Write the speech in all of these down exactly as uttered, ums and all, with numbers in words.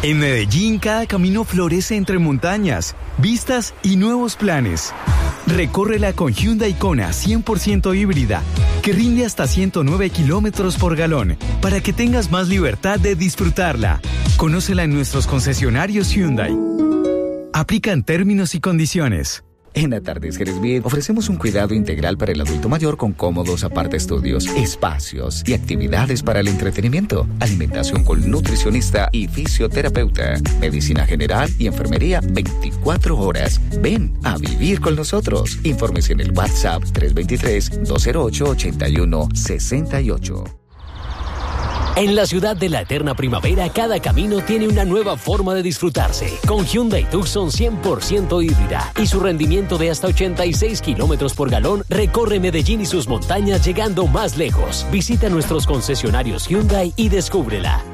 En Medellín, cada camino florece entre montañas, vistas y nuevos planes. Recórrela con Hyundai Kona cien por ciento híbrida, que rinde hasta ciento nueve kilómetros por galón, para que tengas más libertad de disfrutarla. Conócela en nuestros concesionarios Hyundai. Aplican términos y condiciones. En Atardeceres Bien ofrecemos un cuidado integral para el adulto mayor con cómodos apartaestudios, espacios y actividades para el entretenimiento, alimentación con nutricionista y fisioterapeuta, medicina general y enfermería veinticuatro horas. Ven a vivir con nosotros. Infórmese en el WhatsApp tres dos tres, dos cero ocho, ocho uno seis ocho. En la ciudad de la eterna primavera, cada camino tiene una nueva forma de disfrutarse. Con Hyundai Tucson cien por ciento híbrida y su rendimiento de hasta ochenta y seis kilómetros por galón, recorre Medellín y sus montañas llegando más lejos. Visita nuestros concesionarios Hyundai y descúbrela.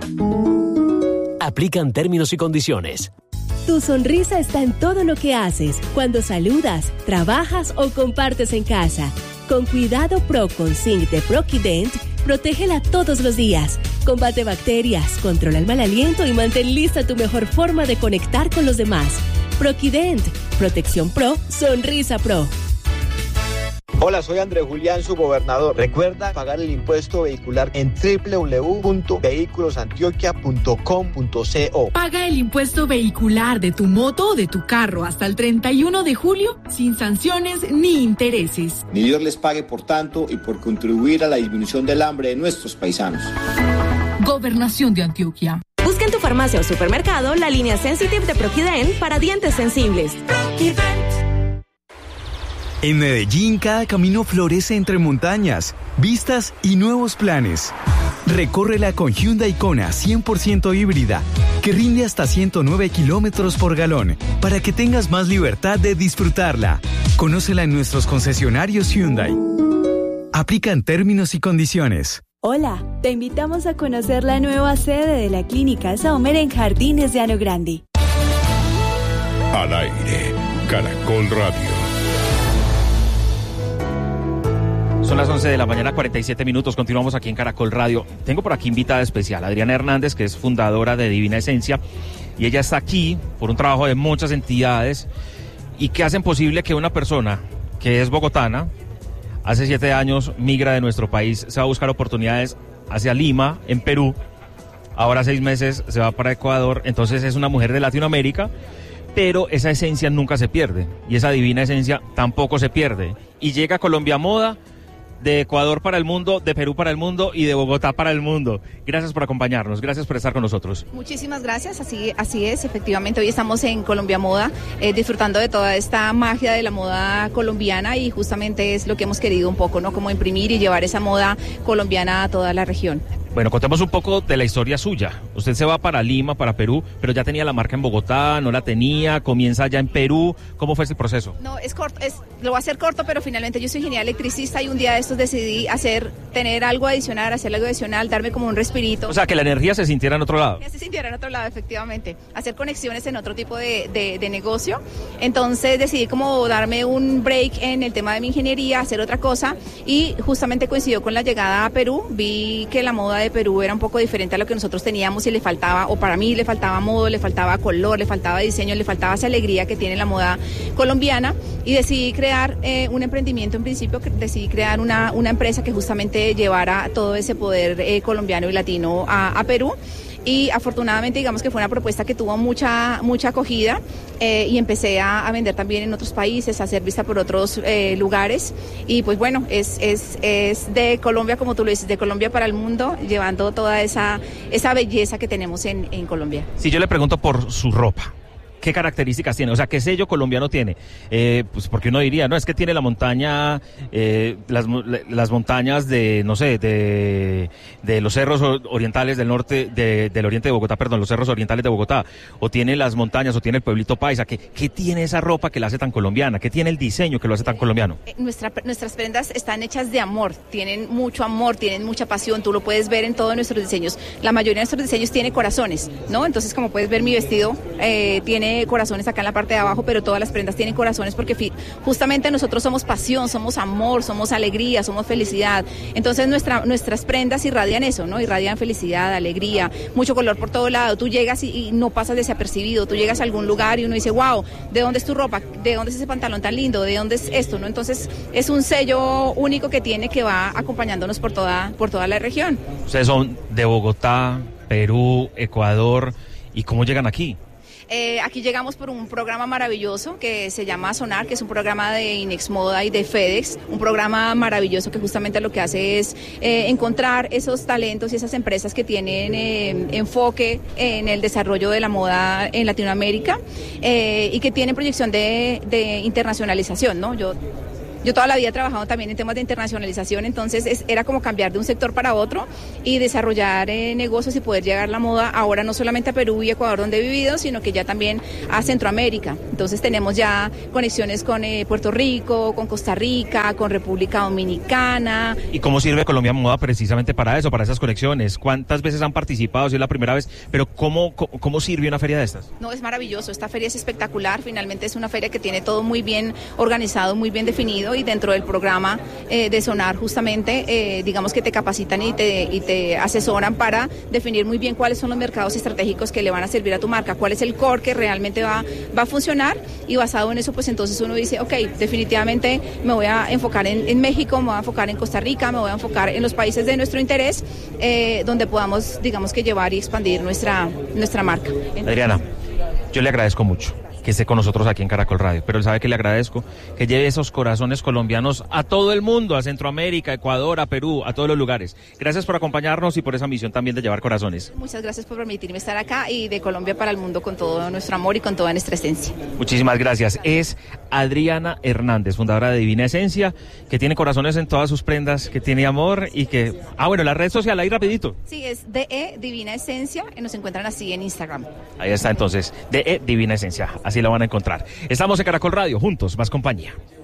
Aplican términos y condiciones. Tu sonrisa está en todo lo que haces, cuando saludas, trabajas o compartes en casa. Con Cuidado Pro con Zinc de Proquident, protégela todos los días. Combate bacterias, controla el mal aliento y mantén lista tu mejor forma de conectar con los demás. Proquident, protección pro, sonrisa pro. Hola, soy Andrés Julián, su gobernador. Recuerda pagar el impuesto vehicular en doble u doble u doble u punto vehículos antioquia punto com punto co. Paga el impuesto vehicular de tu moto o de tu carro hasta el treinta y uno de julio sin sanciones ni intereses. Ni Dios les pague por tanto y por contribuir a la disminución del hambre de nuestros paisanos. Gobernación de Antioquia. Busca en tu farmacia o supermercado la línea Sensitive de Proquident para dientes sensibles. Proquident. En Medellín, cada camino florece entre montañas, vistas y nuevos planes. Recórrela con Hyundai Kona cien por ciento híbrida, que rinde hasta ciento nueve kilómetros por galón, para que tengas más libertad de disfrutarla. Conócela en nuestros concesionarios Hyundai. Aplican términos y condiciones. Hola, te invitamos a conocer la nueva sede de la Clínica Saumer en Jardines de Llano Grande. Al aire, Caracol Radio. Son las once de la mañana, cuarenta y siete minutos. Continuamos aquí en Caracol Radio. Tengo por aquí invitada especial, Adriana Hernández, que es fundadora de Divina Esencia. Y ella está aquí por un trabajo de muchas entidades y que hacen posible que una persona que es bogotana, hace siete años migra de nuestro país, se va a buscar oportunidades hacia Lima, en Perú. Ahora seis meses se va para Ecuador. Entonces es una mujer de Latinoamérica, pero esa esencia nunca se pierde. Y esa divina esencia tampoco se pierde. Y llega a Colombia Moda, de Ecuador para el mundo, de Perú para el mundo y de Bogotá para el mundo. Gracias por acompañarnos, gracias por estar con nosotros. Muchísimas gracias, así, así es, efectivamente, hoy estamos en Colombia Moda, eh, disfrutando de toda esta magia de la moda colombiana y justamente es lo que hemos querido un poco, ¿no? Como imprimir y llevar esa moda colombiana a toda la región. Bueno, contemos un poco de la historia suya. Usted se va para Lima, para Perú, pero ya tenía la marca en Bogotá, no la tenía, comienza ya en Perú. ¿Cómo fue ese proceso? No, es corto, es, lo voy a hacer corto, pero finalmente yo soy ingeniera electricista y un día de estos decidí hacer, tener algo adicional, hacer algo adicional, darme como un respirito. O sea, que la energía se sintiera en otro lado. Que se sintiera en otro lado, efectivamente. Hacer conexiones en otro tipo de, de, de negocio. Entonces decidí como darme un break en el tema de mi ingeniería, hacer otra cosa y justamente coincidió con la llegada a Perú. Vi que la moda de Perú era un poco diferente a lo que nosotros teníamos y le faltaba, o para mí le faltaba modo, le faltaba color, le faltaba diseño, le faltaba esa alegría que tiene la moda colombiana y decidí crear eh, un emprendimiento en principio, decidí crear una, una empresa que justamente llevara todo ese poder eh, colombiano y latino a, a Perú. Y afortunadamente digamos que fue una propuesta que tuvo mucha mucha acogida eh, y empecé a, a vender también en otros países, a ser vista por otros eh, lugares y pues bueno, es, es, es de Colombia, como tú lo dices, de Colombia para el mundo, llevando toda esa, esa belleza que tenemos en, en Colombia. Si yo le pregunto por su ropa, ¿qué características tiene? O sea, ¿qué sello colombiano tiene? Eh, pues porque uno diría, no, es que tiene la montaña, eh, las, las montañas de, no sé, de, de los cerros orientales del norte, de, del oriente de Bogotá, perdón, los cerros orientales de Bogotá, o tiene las montañas, o tiene el pueblito paisa. ¿Qué, qué tiene esa ropa que la hace tan colombiana? ¿Qué tiene el diseño que lo hace tan colombiano? Eh, nuestra, nuestras prendas están hechas de amor, tienen mucho amor, tienen mucha pasión, tú lo puedes ver en todos nuestros diseños. La mayoría de nuestros diseños tiene corazones, ¿no? Entonces, como puedes ver, mi vestido eh, tiene tiene corazones acá en la parte de abajo, pero todas las prendas tienen corazones porque fi- justamente nosotros somos pasión, somos amor, somos alegría, somos felicidad. Entonces nuestra, nuestras prendas irradian eso, ¿no? Irradian felicidad, alegría, mucho color por todo lado. Tú llegas y, y no pasas desapercibido, tú llegas a algún lugar y uno dice, wow, ¿de dónde es tu ropa? ¿De dónde es ese pantalón tan lindo? ¿De dónde es esto? ¿No? Entonces es un sello único que tiene que va acompañándonos por toda, por toda la región. Ustedes son de Bogotá, Perú, Ecuador, ¿y cómo llegan aquí? Eh, aquí llegamos por un programa maravilloso que se llama Sonar, que es un programa de Inex Moda y de FedEx, un programa maravilloso que justamente lo que hace es eh, encontrar esos talentos y esas empresas que tienen eh, enfoque en el desarrollo de la moda en Latinoamérica eh, y que tienen proyección de, de internacionalización, ¿no? Yo Yo toda la vida he trabajado también en temas de internacionalización, entonces es, era como cambiar de un sector para otro y desarrollar eh, negocios y poder llegar la moda ahora no solamente a Perú y Ecuador donde he vivido, sino que ya también a Centroamérica. Entonces tenemos ya conexiones con eh, Puerto Rico, con Costa Rica, con República Dominicana. ¿Y cómo sirve Colombia Moda precisamente para eso, para esas conexiones? ¿Cuántas veces han participado? Si es la primera vez, pero ¿cómo, cómo, cómo sirve una feria de estas? No, es maravilloso, esta feria es espectacular, finalmente es una feria que tiene todo muy bien organizado, muy bien definido. Y dentro del programa eh, de Sonar justamente eh, digamos que te capacitan y te, y te asesoran para definir muy bien cuáles son los mercados estratégicos que le van a servir a tu marca, cuál es el core que realmente va, va a funcionar, y basado en eso pues entonces uno dice, ok, definitivamente me voy a enfocar en, en México, me voy a enfocar en Costa Rica, me voy a enfocar en los países de nuestro interés eh, donde podamos digamos que llevar y expandir nuestra, nuestra marca. Adriana, yo le agradezco mucho que esté con nosotros aquí en Caracol Radio, pero él sabe que le agradezco que lleve esos corazones colombianos a todo el mundo, a Centroamérica, Ecuador, a Perú, a todos los lugares. Gracias por acompañarnos y por esa misión también de llevar corazones. Muchas gracias por permitirme estar acá y de Colombia para el mundo con todo nuestro amor y con toda nuestra esencia. Muchísimas gracias. Es Adriana Hernández, fundadora de Divina Esencia, que tiene corazones en todas sus prendas, que tiene amor y que... Ah, bueno, la red social, ahí rapidito. Sí, es D E Divina Esencia y nos encuentran así en Instagram. Ahí está entonces, D E Divina Esencia, así la van a encontrar. Estamos en Caracol Radio, juntos, más compañía.